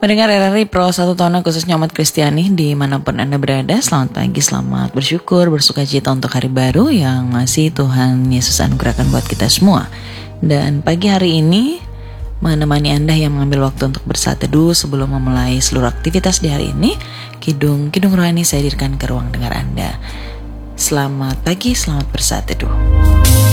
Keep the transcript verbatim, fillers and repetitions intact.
Mendengar R R I Pro satu tahun khususnya umat Kristiani dimanapun Anda berada, selamat pagi, selamat bersyukur, bersuka cita untuk hari baru yang masih Tuhan Yesus anugerahkan buat kita semua. Dan pagi hari ini menemani Anda yang mengambil waktu untuk bersaat teduh sebelum memulai seluruh aktivitas di hari ini, Kidung Kidung Rohani saya hadirkan ke ruang dengar Anda. Selamat pagi, selamat bersaat teduh.